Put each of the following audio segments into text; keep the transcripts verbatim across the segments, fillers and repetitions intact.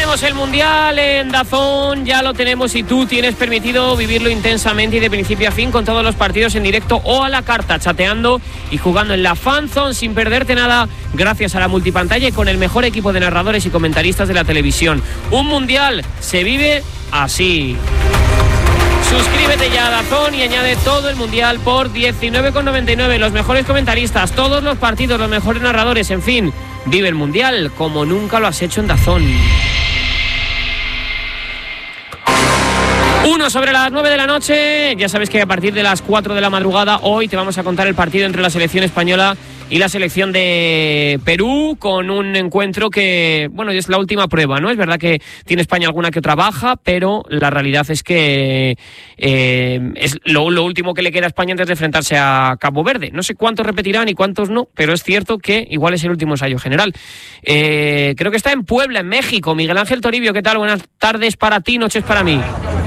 tenemos el Mundial en DAZN, ya lo tenemos y tú tienes permitido vivirlo intensamente y de principio a fin con todos los partidos en directo o a la carta, chateando y jugando en la Fan Zone sin perderte nada gracias a la multipantalla y con el mejor equipo de narradores y comentaristas de la televisión. Un Mundial se vive así. Suscríbete ya a DAZN y añade todo el Mundial por diecinueve con noventa y nueve. Los mejores comentaristas, todos los partidos, los mejores narradores, en fin. Vive el Mundial como nunca lo has hecho en DAZN. Uno sobre las nueve de la noche. Ya sabes que a partir de las cuatro de la madrugada hoy te vamos a contar el partido entre la selección española y la selección de Perú, con un encuentro que, bueno, es la última prueba, ¿no? Es verdad que tiene España alguna que otra baja, pero la realidad es que eh, es lo, lo último que le queda a España antes de enfrentarse a Cabo Verde. No sé cuántos repetirán y cuántos no, pero es cierto que igual es el último ensayo general. Eh, creo que está en Puebla, en México. Miguel Ángel Toribio, ¿qué tal? Buenas tardes para ti, noches para mí.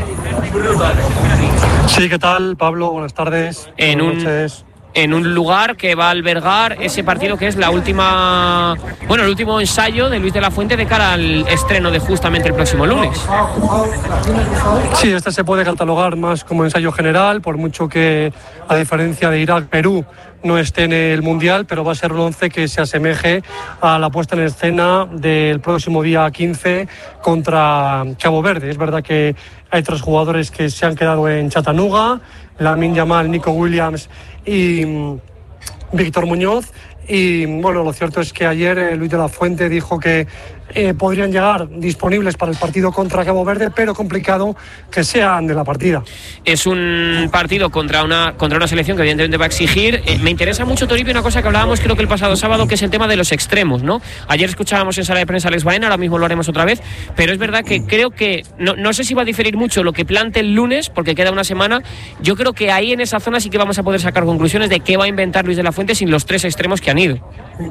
Sí, ¿qué tal, Pablo? Buenas tardes. En Buenas un... noches. En un lugar que va a albergar ese partido que es la última, bueno, el último ensayo de Luis de la Fuente de cara al estreno de justamente el próximo lunes. Sí, este se puede catalogar más como ensayo general, por mucho que, a diferencia de Irak, Perú no esté en el Mundial, pero va a ser un once que se asemeje a la puesta en escena del próximo día quince contra Cabo Verde. Es verdad que hay tres jugadores que se han quedado en Chattanooga, Lamine Yamal, Nico Williams y um, Víctor Muñoz. Y bueno, lo cierto es que ayer eh, Luis de la Fuente dijo que eh, podrían llegar disponibles para el partido contra Cabo Verde, pero complicado que sean de la partida. Es un partido contra una, contra una selección que evidentemente va a exigir. Eh, me interesa mucho, Toribio, una cosa que hablábamos creo que el pasado sábado, que es el tema de los extremos, ¿no? Ayer escuchábamos en sala de prensa a Alex Baena, ahora mismo lo haremos otra vez, pero es verdad que creo que, no, no sé si va a diferir mucho lo que plante el lunes, porque queda una semana. Yo creo que ahí en esa zona sí que vamos a poder sacar conclusiones de qué va a inventar Luis de la Fuente sin los tres extremos que han ido.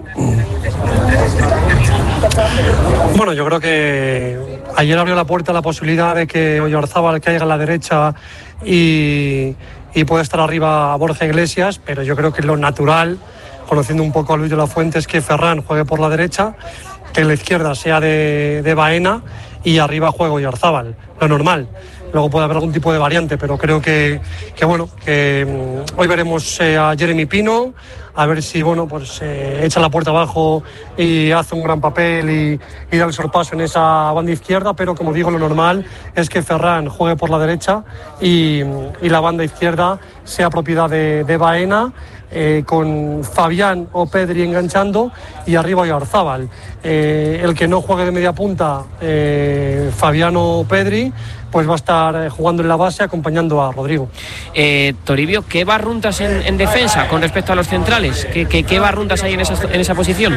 Bueno, yo creo que ayer abrió la puerta a la posibilidad de que Oyarzábal caiga a la derecha y, y pueda estar arriba a Borja Iglesias, pero yo creo que lo natural, conociendo un poco a Luis de la Fuente, es que Ferran juegue por la derecha, que la izquierda sea de, de Baena y arriba juegue Oyarzábal, lo normal. Luego puede haber algún tipo de variante, pero creo que, que bueno, que um, hoy veremos eh, a Jeremy Pino, a ver si, bueno, pues eh, echa la puerta abajo y hace un gran papel y, y da el sorpaso en esa banda izquierda, pero como digo, lo normal es que Ferran juegue por la derecha y, y la banda izquierda sea propiedad de, de Baena, eh, con Fabián o Pedri enganchando y arriba Oyarzábal. Eh, el que no juegue de media punta, eh, Fabián o Pedri, pues va a estar jugando en la base acompañando a Rodrigo. Eh, Toribio, ¿qué barruntas en, en defensa con respecto a los centrales? ¿Qué, qué, qué barruntas hay en esa, en esa posición?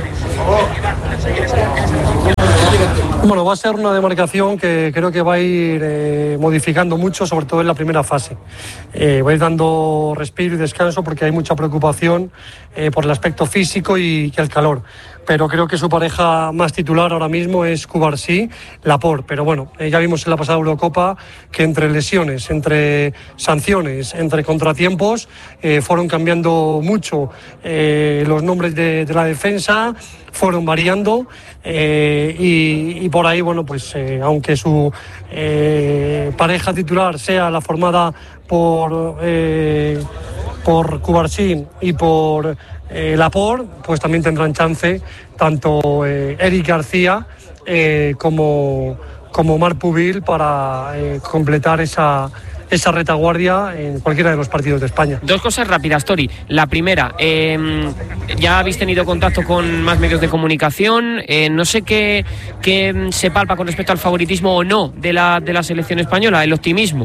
Bueno, va a ser una demarcación que creo que va a ir eh, modificando mucho, sobre todo en la primera fase. Eh, va a ir dando respiro y descanso porque hay mucha preocupación eh, por el aspecto físico y, y el calor. Pero creo que su pareja más titular ahora mismo es Cubarsí, Laporte. Pero bueno, eh, ya vimos en la pasada Eurocopa que entre lesiones, entre sanciones, entre contratiempos, eh, fueron cambiando mucho eh, los nombres de, de la defensa, fueron variando eh, y, y por ahí, bueno, pues eh, aunque su eh, pareja titular sea la formada por, eh, por Cubarsí y por Eh, Laporte, pues también tendrán chance tanto eh, Eric García eh, como, como Marc Pubil para eh, completar esa, esa retaguardia en cualquiera de los partidos de España. Dos cosas rápidas, Tori. La primera, eh, ya habéis tenido contacto con más medios de comunicación, eh, no sé qué, qué se palpa con respecto al favoritismo o no de la, de la selección española, el optimismo.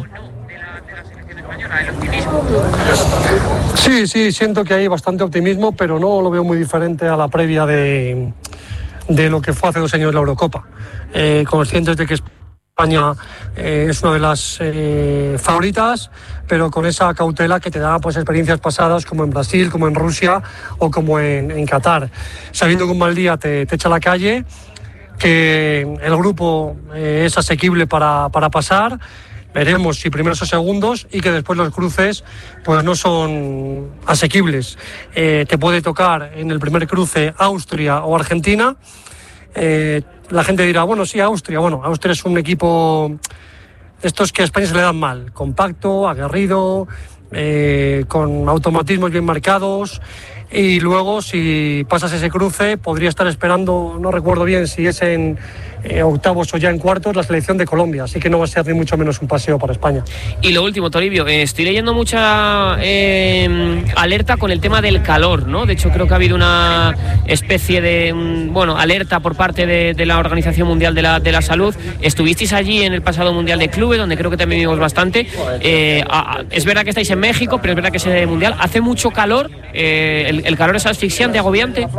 Sí, sí, siento que hay bastante optimismo, pero no lo veo muy diferente a la previa de, de lo que fue hace dos años la Eurocopa. Eh, conscientes de que España eh, es una de las eh, favoritas, pero con esa cautela que te da pues experiencias pasadas como en Brasil, como en Rusia o como en, en Qatar. Sabiendo que un mal día te, te echa a la calle, que el grupo eh, es asequible para, para pasar. Veremos si primeros o segundos y que después los cruces pues no son asequibles. Eh, te puede tocar en el primer cruce Austria o Argentina. Eh, la gente dirá, bueno, sí, Austria. Bueno, Austria es un equipo de estos que a España se le dan mal, compacto, aguerrido, eh, con automatismos bien marcados. Y luego, si pasas ese cruce, podría estar esperando, no recuerdo bien si es en eh, octavos o ya en cuartos, la selección de Colombia. Así que no va a ser ni mucho menos un paseo para España. Y lo último, Toribio, eh, estoy leyendo mucha eh, alerta con el tema del calor, ¿no? De hecho, creo que ha habido una especie de, um, bueno, alerta por parte de, de la Organización Mundial de la, de la Salud. Estuvisteis allí en el pasado Mundial de Clubes, donde creo que también vimos bastante. Eh, a, es verdad que estáis en México, pero es verdad que ese Mundial hace mucho calor. Eh, el, el calor es asfixiante, agobiante.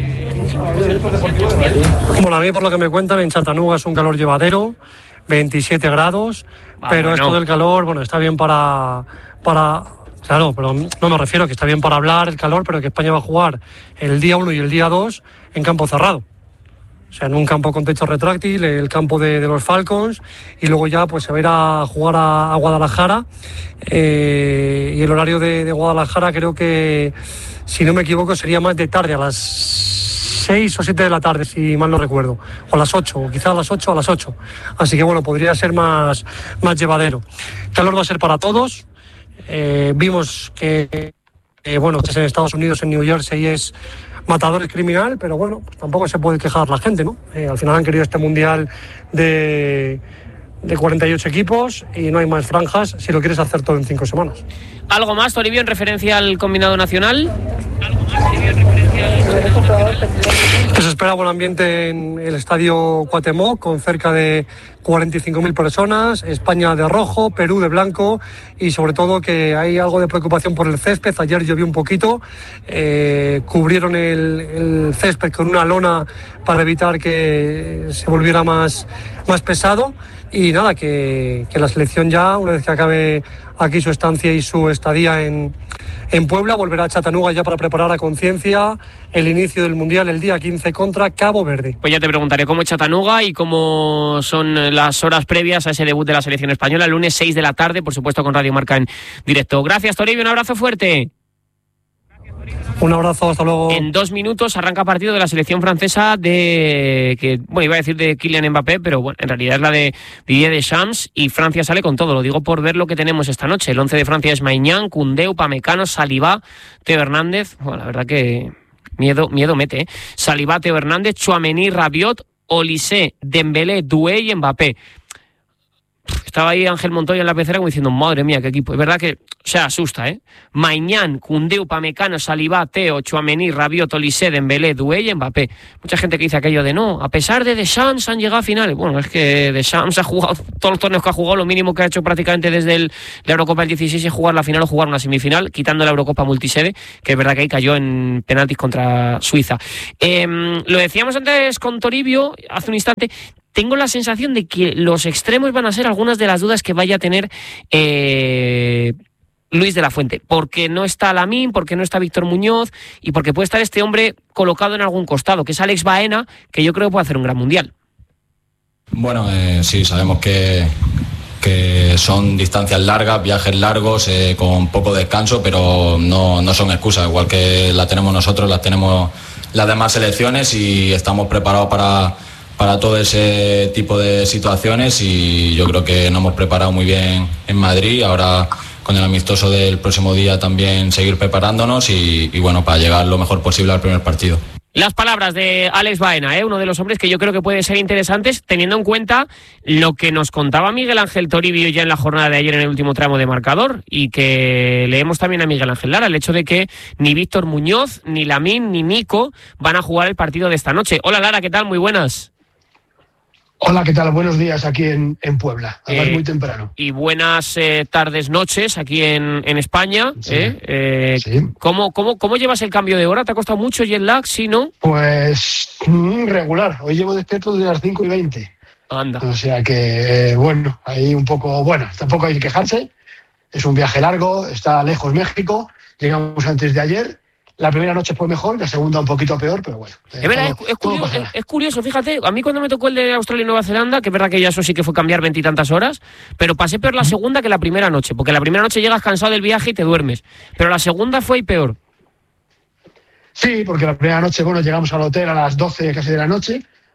Bueno, a mí, por lo que me cuentan, en Chattanooga es un calor llevadero, veintisiete grados, ah, pero bueno. Esto del calor, bueno, está bien para, para... Claro, pero no me refiero a que está bien para hablar el calor, pero que España va a jugar el día uno y el día dos en campo cerrado. O sea, en un campo con techo retráctil, el campo de, de los Falcons, y luego ya pues se va a ir a jugar a, a Guadalajara. Eh, y el horario de, de Guadalajara creo que, si no me equivoco, sería más de tarde, a las seis o siete de la tarde, si mal no recuerdo, o a las ocho, o quizá a las ocho o a las ocho. Así que bueno, podría ser más, más llevadero. El calor va a ser para todos. Eh, vimos que, eh, bueno, que en Estados Unidos, en New Jersey, es matador, es criminal, pero bueno, pues tampoco se puede quejar la gente, ¿no? Eh, al final han querido este mundial de, de cuarenta y ocho equipos y no hay más franjas si lo quieres hacer todo en cinco semanas. ¿Algo más, Toribio, en referencia al combinado nacional? ¿Algo más, Toribio, en referencia al combinado nacional? Que se espera buen ambiente en el estadio Cuauhtémoc, con cerca de cuarenta y cinco mil personas, España de rojo, Perú de blanco, y sobre todo que hay algo de preocupación por el césped. Ayer llovió un poquito, eh, cubrieron el, el césped con una lona para evitar que se volviera más, más pesado, y nada, que, que la selección ya, una vez que acabe aquí su estancia y su estadía en, en Puebla, volverá a Chattanooga ya para preparar a conciencia el inicio del Mundial el día quince contra Cabo Verde. Pues ya te preguntaré cómo es Chattanooga y cómo son las horas previas a ese debut de la selección española, el lunes seis de la tarde, por supuesto con Radio Marca en directo. Gracias, Toribio, un abrazo fuerte. Un abrazo, hasta luego. En dos minutos arranca partido de la selección francesa de, que bueno, iba a decir de Kylian Mbappé, pero bueno, en realidad es la de Didier Deschamps, y Francia sale con todo. Lo digo por ver lo que tenemos esta noche. El once de Francia es Maignan, Koundé, Upamecano, Saliba, Teo Hernández. Bueno, la verdad que miedo, miedo mete, ¿eh? Saliba, Teo Hernández, Tchouaméni, Rabiot, Olise, Dembélé, Doué y Mbappé. Estaba ahí Ángel Montoya en la pecera como diciendo, madre mía, qué equipo. Es verdad que, o sea, asusta, ¿eh? Maignan, Koundé, Upamecano, Saliba, Teo, Tchouaméni, Rabiot, Olise, Dembélé, Doué y Mbappé. Mucha gente que dice aquello de no, a pesar de Deschamps han llegado a finales. Bueno, es que Deschamps ha jugado todos los torneos que ha jugado, lo mínimo que ha hecho prácticamente desde el, la Eurocopa del dieciséis es jugar la final o jugar una semifinal, quitando la Eurocopa multisede, que es verdad que ahí cayó en penaltis contra Suiza. Eh, lo decíamos antes con Toribio, hace un instante. Tengo la sensación de que los extremos van a ser algunas de las dudas que vaya a tener eh, Luis de la Fuente, porque no está Lamine, porque no está Víctor Muñoz y porque puede estar este hombre colocado en algún costado, que es Alex Baena, que yo creo que puede hacer un gran mundial. Bueno, eh, sí, sabemos que, que son distancias largas, viajes largos, eh, con poco descanso, pero no, no son excusas, igual que la tenemos nosotros, las tenemos las demás selecciones y estamos preparados para... para todo ese tipo de situaciones, y yo creo que nos hemos preparado muy bien en Madrid. Ahora con el amistoso del próximo día también seguir preparándonos y, y bueno, para llegar lo mejor posible al primer partido. Las palabras de Alex Baena, ¿eh? Uno de los hombres que yo creo que pueden ser interesantes, teniendo en cuenta lo que nos contaba Miguel Ángel Toribio ya en la jornada de ayer en el último tramo de marcador, y que leemos también a Miguel Ángel Lara, el hecho de que ni Víctor Muñoz, ni Lamine, ni Nico van a jugar el partido de esta noche. Hola Lara, ¿qué tal? Muy buenas. Hola, ¿qué tal? Buenos días aquí en, en Puebla, además eh, muy temprano. Y buenas eh, tardes, noches aquí en, en España. Sí, ¿eh? Eh, sí. ¿cómo, cómo, ¿Cómo llevas el cambio de hora? ¿Te ha costado mucho jet lag, sí, no? Pues mmm, regular. Hoy llevo despierto desde las cinco y veinte. Anda. O sea que, eh, bueno, ahí un poco, bueno, tampoco hay que quejarse. Es un viaje largo, está lejos México. Llegamos antes de ayer. La primera noche fue mejor, la segunda un poquito peor, pero bueno. Eh, es verdad, todo, es, es, curioso, es, es curioso, fíjate, a mí cuando me tocó el de Australia y Nueva Zelanda, que es verdad que ya eso sí que fue cambiar veintitantas horas, pero pasé peor la segunda que la primera noche, porque la primera noche llegas cansado del viaje y te duermes, pero la segunda fue y peor. Sí, porque la primera noche, bueno, llegamos al hotel a las doce casi de la noche,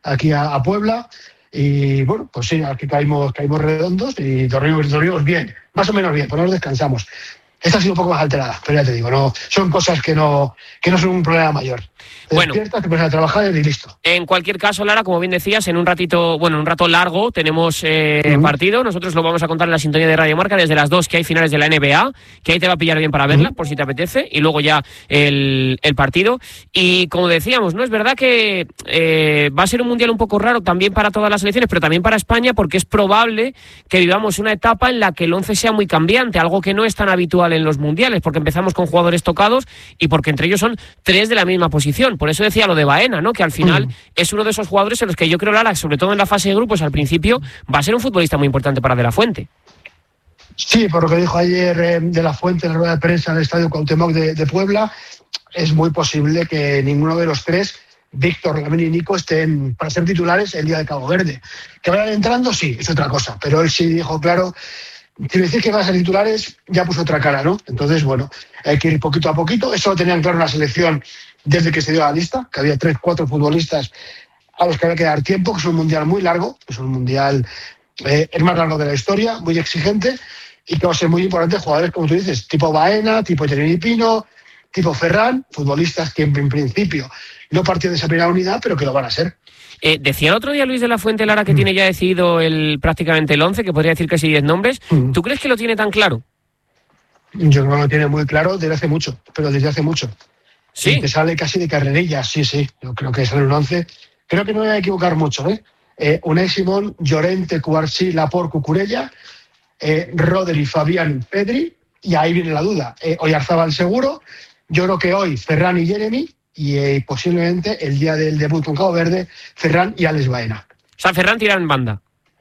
aquí a, a Puebla. Y bueno, pues sí, aquí caímos, caímos redondos y dormimos, dormimos bien, más o menos bien, por lo menos descansamos. Esta ha sido un poco más alterada, pero ya te digo, no, son cosas que no, que no son un problema mayor. Te bueno, despiertas, te pones a trabajar y listo. En cualquier caso, Lara, como bien decías, en un ratito, bueno, en un rato largo tenemos eh, uh-huh. partido. Nosotros lo vamos a contar en la sintonía de Radio Marca desde las dos, que hay finales de la N B A, que ahí te va a pillar bien para verla, uh-huh. por si te apetece, y luego ya el, el partido. Y como decíamos, no es verdad que eh, va a ser un mundial un poco raro también para todas las selecciones, pero también para España, porque es probable que vivamos una etapa en la que el once sea muy cambiante, algo que no es tan habitual en los mundiales, porque empezamos con jugadores tocados y porque entre ellos son tres de la misma posición. Por eso decía lo de Baena, ¿no? Que al final mm. es uno de esos jugadores en los que yo creo, Lara, sobre todo en la fase de grupos al principio, va a ser un futbolista muy importante para De la Fuente. Sí, por lo que dijo ayer eh, De la Fuente en la rueda de prensa en el Estadio Cuauhtémoc de, de Puebla, es muy posible que ninguno de los tres, Víctor, Lamine y Nico, estén para ser titulares el día de Cabo Verde. Que vayan entrando, sí, es otra cosa, pero él sí dijo claro. Si decís que van a ser titulares, ya puso otra cara, ¿no? Entonces, bueno, hay que ir poquito a poquito. Eso lo tenían claro en la selección desde que se dio la lista, que había tres, cuatro futbolistas a los que había que dar tiempo, que es un mundial muy largo, es un mundial eh, el más largo de la historia, muy exigente, y que va a ser muy importante jugadores, como tú dices, tipo Baena, tipo Jeremy Pino, tipo Ferran, futbolistas que en principio no partían de esa primera unidad, pero que lo van a ser. Eh, decía el otro día Luis de la Fuente, Lara, que mm. tiene ya decidido el, prácticamente el once, que podría decir que sí diez nombres. Mm. ¿Tú crees que lo tiene tan claro? Yo creo que lo tiene muy claro desde hace mucho, pero desde hace mucho. Sí. Y te sale casi de carrerilla, sí, sí. Yo creo que sale un once. Creo que no me voy a equivocar mucho, ¿eh? eh Unai Simón, Llorente, Cubarsí, Laporte, Cucurella, eh, Rodri, Fabián, Pedri, y ahí viene la duda. Eh, Oyarzabal seguro, yo creo que hoy Ferran y Jeremy, y eh, posiblemente el día del debut con Cabo Verde, Ferran y Alex Baena. O sea, Ferran tira en banda.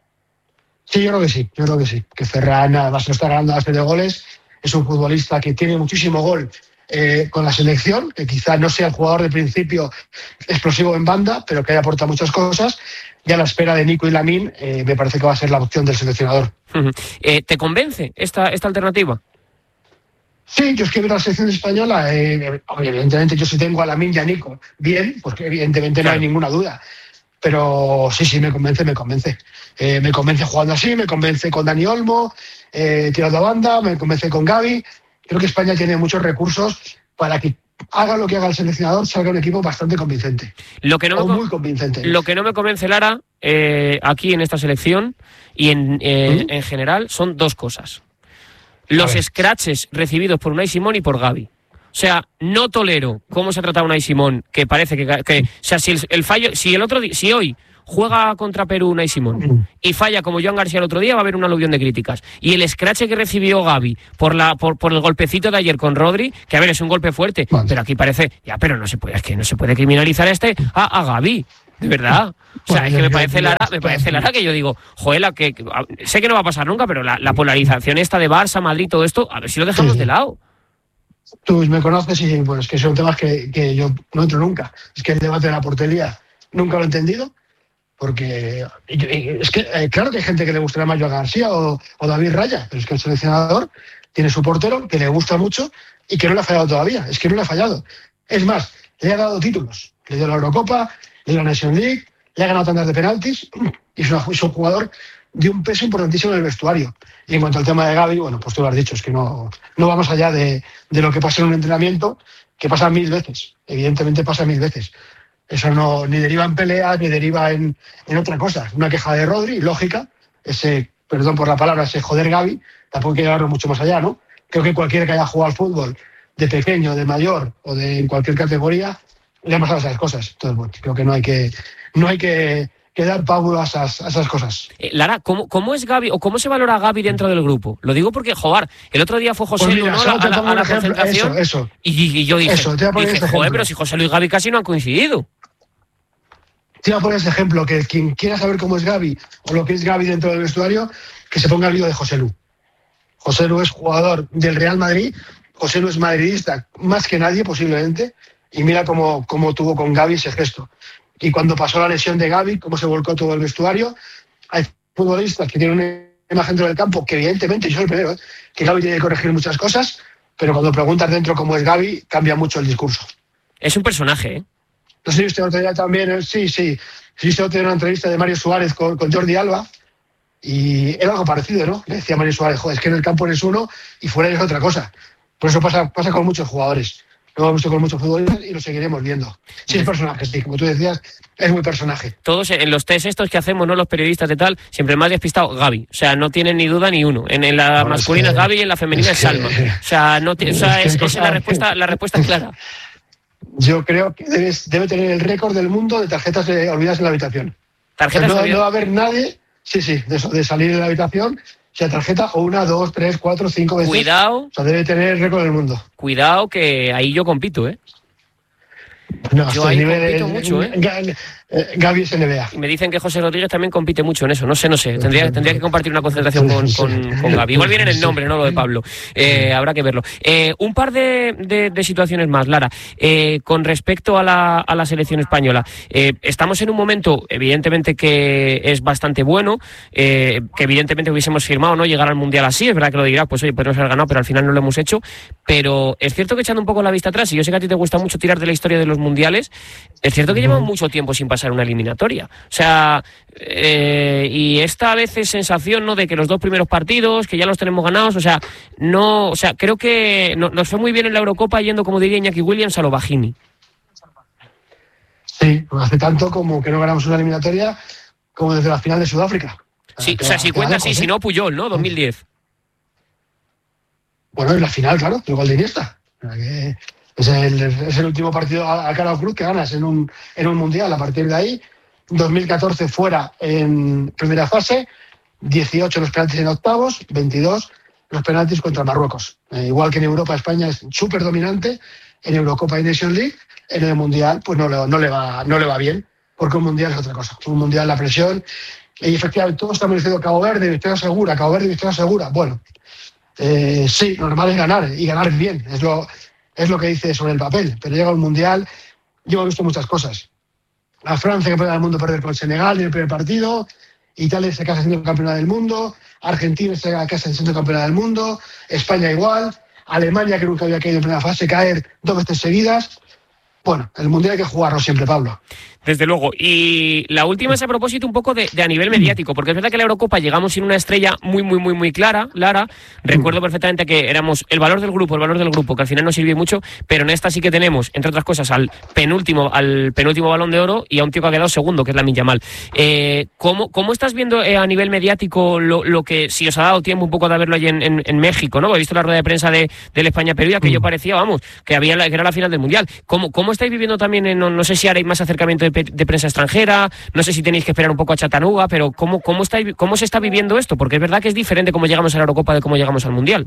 Sí, yo creo que sí, yo creo que sí. Que Ferran además lo está ganando a base de goles, es un futbolista que tiene muchísimo gol eh, con la selección, que quizá no sea el jugador de principio explosivo en banda, pero que haya aportado muchas cosas. Y a la espera de Nico y Lamine, eh, me parece que va a ser la opción del seleccionador. Uh-huh. eh, ¿Te convence esta, esta alternativa? Sí, yo es que veo la selección española, eh, evidentemente yo sí tengo a Lamine y a Nico bien, porque evidentemente claro. No hay ninguna duda, pero sí, sí, me convence, me convence. Eh, me convence jugando así, me convence con Dani Olmo, eh, tirando a banda, me convence con Gavi. Creo que España tiene muchos recursos para que haga lo que haga el seleccionador, salga un equipo bastante convincente. Lo que no o me, muy convincente. Lo que no me convence, Lara, eh, aquí en esta selección y en, eh, ¿Mm? en general, son dos cosas. Los scratches recibidos por Unai Simón y por Gavi. O sea, no tolero cómo se ha tratado a Unai Simón, que parece que... que o sea, si el, el fallo... Si el otro si hoy juega contra Perú Unai Simón y falla como Joan García el otro día, va a haber un aluvión de críticas. Y el scratch que recibió Gavi por la por, por el golpecito de ayer con Rodri, que a ver, es un golpe fuerte, vale. Pero aquí parece... Ya, pero no se puede, es que no se puede criminalizar a este a, a Gavi. De verdad. O sea, es que me parece Lara, me parece Lara que yo digo, joder, la que, que sé que no va a pasar nunca, pero la, la polarización esta de Barça, Madrid, todo esto, a ver si lo dejamos sí. de lado. Tú me conoces y bueno, es que son temas que, que yo no entro nunca. Es que el debate de la portería nunca lo he entendido, porque es que eh, claro que hay gente que le gustaría más Joan García o, o David Raya, pero es que el seleccionador tiene su portero que le gusta mucho y que no le ha fallado todavía, es que no le ha fallado. Es más, le ha dado títulos, le dio la Eurocopa, le dio la Nation League, le ha ganado tandas de penaltis y es, una, es un jugador de un peso importantísimo en el vestuario. Y en cuanto al tema de Gavi, bueno, pues tú lo has dicho, es que no, no vamos allá de, de lo que pasa en un entrenamiento, que pasa mil veces, evidentemente pasa mil veces. Eso no ni deriva en peleas, ni deriva en, en otra cosa. Una queja de Rodri, lógica, ese, perdón por la palabra, ese joder Gavi, tampoco hay que llevarlo mucho más allá, ¿no? Creo que cualquiera que haya jugado al fútbol, de pequeño, de mayor o de en cualquier categoría, le han pasado esas cosas. Entonces, bueno, creo que no hay que, no hay que, que dar pábulo a esas, a esas cosas. Eh, Lara, ¿cómo, ¿cómo es Gavi o cómo se valora a Gavi dentro del grupo? Lo digo porque, joder, el otro día fue José pues Lu, ¿no? A, a, a la ejemplo, concentración. Eso, eso. Y, y yo dije, eso, dije este joder, pero si José Lu y Gavi casi no han coincidido. Te voy a poner ese ejemplo, que quien quiera saber cómo es Gavi o lo que es Gavi dentro del vestuario, que se ponga el vídeo de José Lu. José Lu es jugador del Real Madrid, José Lu es madridista más que nadie posiblemente, y mira cómo, cómo tuvo con Gavi ese gesto. Y cuando pasó la lesión de Gavi, cómo se volcó todo el vestuario. Hay futbolistas que tienen una imagen dentro del campo, que evidentemente, yo soy el primero, ¿eh? que Gavi tiene que corregir muchas cosas, pero cuando preguntas dentro cómo es Gavi, cambia mucho el discurso. Es un personaje, ¿eh? No sé si usted otro día también, sí, sí, sí, usted otro día una entrevista de Mario Suárez con, con Jordi Alba, y era algo parecido, ¿no? Le decía Mario Suárez, joder, es que en el campo eres uno y fuera eres otra cosa. Por eso pasa, pasa con muchos jugadores. Lo hemos visto con muchos futbolistas y lo seguiremos viendo. Sí, es personaje, sí, como tú decías, es muy personaje. Todos en los test estos que hacemos, ¿no? Los periodistas de tal, siempre más despistado Gavi. O sea, no tienen ni duda ni uno. En, en la no, masculina es, que, es Gavi y en la femenina es, es Salma. Que, o sea, no t- o sea es, es, es la respuesta, la respuesta es clara. Yo creo que debes, debe tener el récord del mundo de tarjetas de, olvidadas en la habitación. ¿Tarjetas o sea, no, olvidadas? No va a haber nadie, sí, sí, de, eso, de salir de la habitación, o sea, tarjeta o una, dos, tres, cuatro, cinco veces. Cuidado. O sea, debe tener el récord del mundo. Cuidado que ahí yo compito, ¿eh? No, yo ahí nivel, compito mucho, ¿eh? Gavi es N B A. Y me dicen que José Rodríguez también compite mucho en eso. No sé, no sé. Tendría, tendría que compartir una concentración con, con, con Gavi. Igual viene en el nombre, no lo de Pablo. Eh, habrá que verlo. Eh, un par de, de, de situaciones más, Lara. Eh, con respecto a la, a la selección española. Eh, estamos en un momento, evidentemente, que es bastante bueno. Eh, que evidentemente hubiésemos firmado, ¿no? Llegar al Mundial así. Es verdad que lo dirá, pues oye, podemos haber ganado, pero al final no lo hemos hecho. Pero es cierto que echando un poco la vista atrás, y yo sé que a ti te gusta mucho tirar de la historia de los mundiales, es cierto que llevamos mucho tiempo sin pasar una eliminatoria. O sea, eh, y esta a veces sensación, ¿no?, de que los dos primeros partidos, que ya los tenemos ganados, o sea, no, o sea, creo que no, nos fue muy bien en la Eurocopa yendo, como diría Iñaki Williams, a lo Bajini. Sí, hace tanto como que no ganamos una eliminatoria como desde la final de Sudáfrica. Sí, o sea, si cuenta así, si no, Puyol, ¿no? dos mil diez. Bueno, en la final, claro, el gol de Iniesta. Es el, es el último partido a, a cara o cruz que ganas en un, en un mundial. A partir de ahí, dos mil catorce fuera en primera fase, dieciocho los penaltis en octavos, veintidós los penaltis contra Marruecos. Eh, igual que en Europa, España es súper dominante. En Eurocopa y Nation League, en el mundial, pues no, no, le va, no le va bien, porque un mundial es otra cosa. Un mundial, la presión. Y efectivamente, todos estamos diciendo Cabo Verde, victoria segura, Cabo Verde, victoria segura. Bueno, eh, sí, normal es ganar, y ganar bien. Es lo. Es lo que dice sobre el papel, pero llega un mundial, yo he visto muchas cosas. A Francia, campeona del mundo, perder con Senegal en el primer partido, Italia se casa siendo campeona del mundo, Argentina se casa siendo campeona del mundo, España igual, Alemania, que nunca había caído en primera fase, caer dos veces seguidas. Bueno, el mundial hay que jugarlo siempre, Pablo. Desde luego. Y la última es a propósito un poco de, de a nivel mediático, porque es verdad que en la Eurocopa llegamos sin una estrella muy, muy, muy, muy clara, Lara. Recuerdo perfectamente que éramos el valor del grupo, el valor del grupo, que al final no sirvió mucho, pero en esta sí que tenemos, entre otras cosas, al penúltimo, al penúltimo Balón de Oro y a un tío que ha quedado segundo, que es Lamine Yamal. Eh, ¿cómo, ¿Cómo estás viendo eh, a nivel mediático lo, lo que, si os ha dado tiempo un poco de verlo allí en, en, en México, ¿no? He visto la rueda de prensa de, del España-Perú y aquello parecía, vamos, que, había la, que era la final del Mundial. ¿Cómo, cómo estáis viviendo también, en, no, no sé si haréis más acercamiento de, de prensa extranjera, no sé si tenéis que esperar un poco a Chattanooga, pero ¿cómo, cómo, está, ¿cómo se está viviendo esto? Porque es verdad que es diferente cómo llegamos a la Eurocopa de cómo llegamos al Mundial.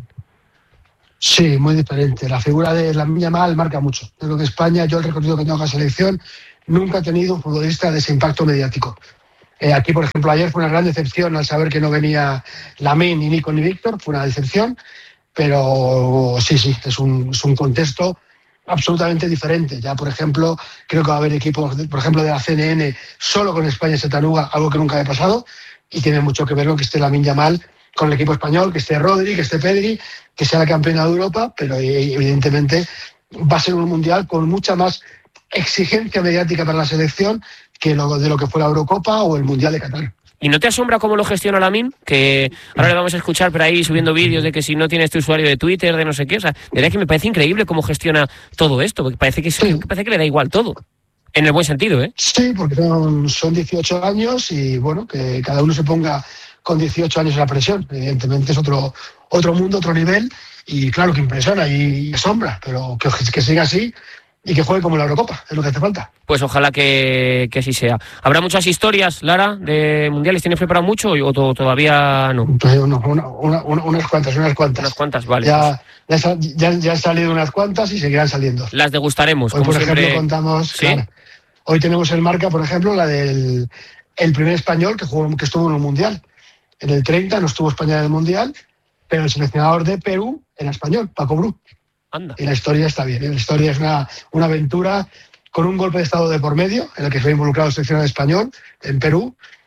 Sí, muy diferente. La figura de Lamine Yamal marca mucho. Creo que España, yo el recorrido que tengo con la selección, nunca ha tenido un futbolista de ese impacto mediático. Eh, aquí, por ejemplo, ayer fue una gran decepción al saber que no venía Lamine, ni Nico, ni Víctor, fue una decepción, pero sí, sí, es un, es un contexto absolutamente diferente. Ya, por ejemplo, creo que va a haber equipos, por ejemplo, de la C N N solo con España y Chattanooga, algo que nunca había pasado, y tiene mucho que ver con que esté Lamine Yamal con el equipo español, que esté Rodri, que esté Pedri, que sea la campeona de Europa, pero evidentemente va a ser un mundial con mucha más exigencia mediática para la selección que lo, de lo que fue la Eurocopa o el Mundial de Qatar. ¿Y no te asombra cómo lo gestiona Lamine? Que ahora le vamos a escuchar por ahí subiendo vídeos de que si no tienes tu usuario de Twitter, de no sé qué. O sea, de verdad que me parece increíble cómo gestiona todo esto, porque parece que, sí. parece que le da igual todo. En el buen sentido, ¿eh? Sí, porque son, son dieciocho años y, bueno, que cada uno se ponga con dieciocho años en la presión. Evidentemente es otro, otro mundo, otro nivel, y claro que impresiona y asombra, pero que, que siga así y que juegue como la Eurocopa, es lo que hace falta. Pues ojalá que, que así sea. ¿Habrá muchas historias, Lara, de mundiales? ¿Tienes preparado mucho o todavía no? Pues una, una, una, unas cuantas, unas cuantas. Unas cuantas, vale. Ya, pues. ya, ya, ya han salido unas cuantas y seguirán saliendo. Las degustaremos. Hoy, como por siempre... ejemplo, contamos... ¿Sí? Claro, hoy tenemos en marca, por ejemplo, la del el primer español que, jugó, que estuvo en un mundial. En el treinta no estuvo España en el mundial, pero el seleccionador de Perú era español, Paco Bru. Anda. Y la historia está bien. ¿eh? La historia es una, una aventura con un golpe de estado de por medio, en el que se ve involucrado el seleccionador español en Perú,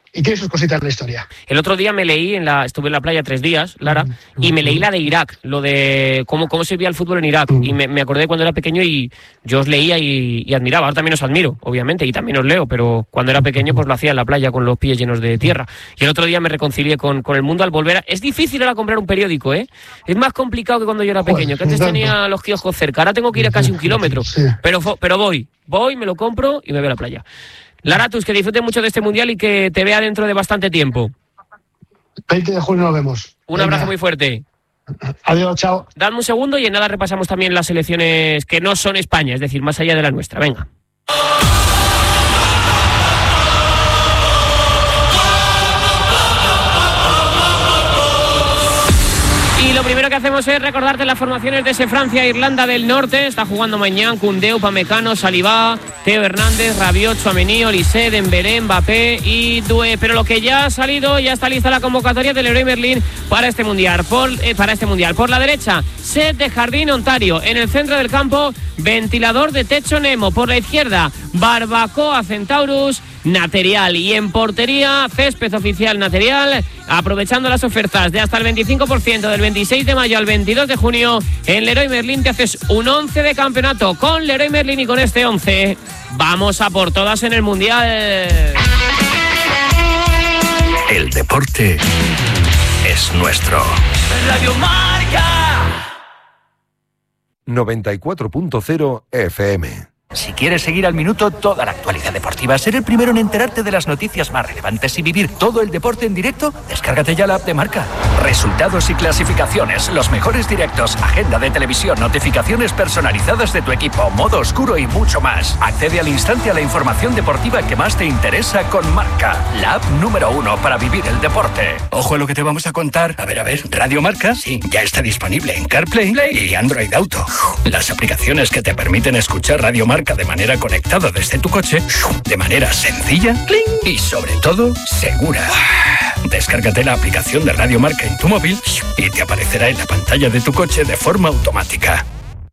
y tiene sus cositas en la historia. El otro día me leí, en la estuve en la playa tres días, Lara, mm. y me leí la de Irak, lo de cómo, cómo se vivía el fútbol en Irak. Mm. Y me, me acordé cuando era pequeño y yo os leía y, y admiraba. Ahora también os admiro, obviamente, y también os leo, pero cuando era pequeño pues lo hacía en la playa con los pies llenos de tierra. Y el otro día me reconcilié con, con el mundo al volver a... Es difícil ahora comprar un periódico, ¿eh? Es más complicado que cuando yo era pequeño, que antes tenía los kioscos cerca. Ahora tengo que ir a casi un kilómetro, sí. pero, pero voy, voy, me lo compro y me voy a la playa. Lara, Tus, que disfrute mucho de este mundial y que te vea dentro de bastante tiempo. veinte de junio nos vemos. Un Venga. abrazo muy fuerte. Adiós, chao. Dame un segundo y en nada repasamos también las selecciones que no son España, es decir, más allá de la nuestra. Venga. Y lo primero que hacemos es recordarte las formaciones de ese Francia-Irlanda del Norte. Está jugando Mañán, Koundé, Upamecano, Saliba, Teo Hernández, Rabiot, Tchouaméni, Olise, Dembélé, Mbappé y Doué. Pero lo que ya ha salido, ya está lista la convocatoria del Leroy Merlin para este mundial. Por, eh, para este mundial. Por la derecha, Set de Jardín, Ontario. En el centro del campo, ventilador de techo Nemo. Por la izquierda, Barbacoa, Centaurus, Naterial. Y en portería, césped oficial Naterial, aprovechando las ofertas de hasta el veinticinco por ciento del veintiséis de mayo al veintidós de junio. En Leroy Merlin te haces un once de campeonato. Con Leroy Merlin y con este once vamos a por todas en el mundial. El deporte es nuestro. Radio Marca noventa y cuatro punto cero F M. Si quieres seguir al minuto toda la actualidad deportiva, ser el primero en enterarte de las noticias más relevantes y vivir todo el deporte en directo, descárgate ya la app de Marca. Resultados y clasificaciones, los mejores directos, agenda de televisión, notificaciones personalizadas de tu equipo, modo oscuro y mucho más. Accede al instante a la información deportiva que más te interesa con Marca, la app número uno para vivir el deporte. Ojo a lo que te vamos a contar. A ver, a ver, Radio Marca, sí, ya está disponible en CarPlay y Android Auto. Las aplicaciones que te permiten escuchar Radio Marca de manera conectada desde tu coche, de manera sencilla y sobre todo segura. Descárgate la aplicación de Radio Marca en tu móvil y te aparecerá en la pantalla de tu coche de forma automática.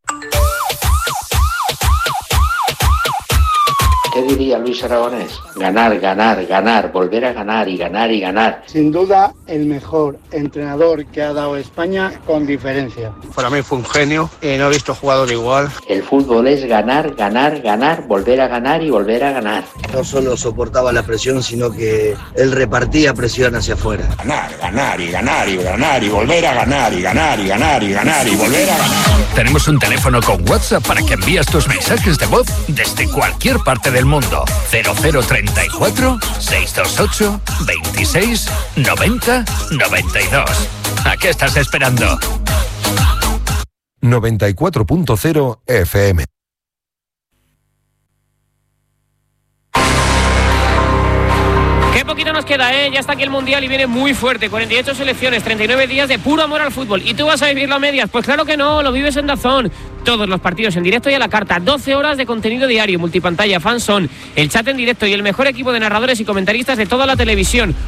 ¿Qué diría Luis Aragonés? Ganar, ganar, ganar, volver a ganar y ganar y ganar. Sin duda, el mejor entrenador que ha dado España con diferencia. Para mí fue un genio y no he visto jugador igual. El fútbol es ganar, ganar, ganar, volver a ganar y volver a ganar. No solo soportaba la presión, sino que él repartía presión hacia afuera. Ganar, ganar y ganar y ganar y volver a ganar y ganar y ganar y ganar y volver a ganar. Tenemos un teléfono con WhatsApp para que envíes tus mensajes de voz desde cualquier parte del mundo. cero cero treinta y cuatro, seiscientos veintiocho, veintiséis, noventa, noventa y dos. ¿A qué estás esperando? noventa y cuatro punto cero F M. Qué poquito nos queda, ¿eh? Ya está aquí el Mundial y viene muy fuerte. cuarenta y ocho selecciones, treinta y nueve días de puro amor al fútbol. ¿Y tú vas a vivirlo a medias? Pues claro que no, lo vives en DAZN. Todos los partidos en directo y a la carta. doce horas de contenido diario, multipantalla, fanzone, el chat en directo y el mejor equipo de narradores y comentaristas de toda la televisión.